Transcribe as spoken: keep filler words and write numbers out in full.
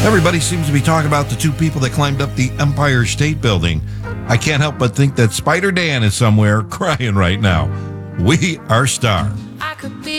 Everybody seems to be talking about the two people that climbed up the Empire State Building. I can't help but think that Spider Dan is somewhere crying right now. We are starved. I could be